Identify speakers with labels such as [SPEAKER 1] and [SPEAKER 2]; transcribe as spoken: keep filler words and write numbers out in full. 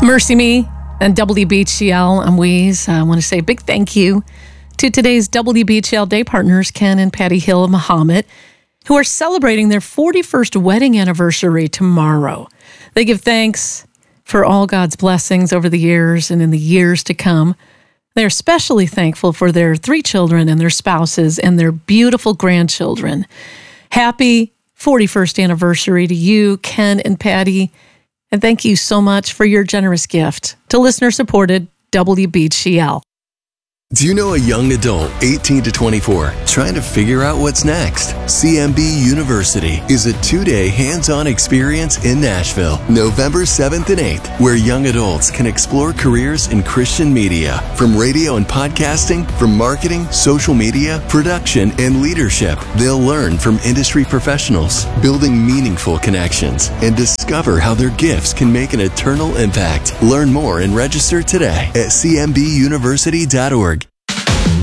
[SPEAKER 1] Mercy Me and W B H L. I'm Weeze. I want to say a big thank you to today's W B H L Day partners, Ken and Patty Hill of Mahomet, who are celebrating their forty-first wedding anniversary tomorrow. They give thanks for all God's blessings over the years and in the years to come. They're especially thankful for their three children and their spouses and their beautiful grandchildren. Happy forty-first anniversary to you, Ken and Patty. And thank you so much for your generous gift to listener-supported W B H L.
[SPEAKER 2] Do you know a young adult, eighteen to twenty-four, trying to figure out what's next? C M B University is a two-day hands-on experience in Nashville, November seventh and eighth, where young adults can explore careers in Christian media, from radio and podcasting, from marketing, social media, production, and leadership. They'll learn from industry professionals, building meaningful connections, and discover how their gifts can make an eternal impact. Learn more and register today at c m b university dot org.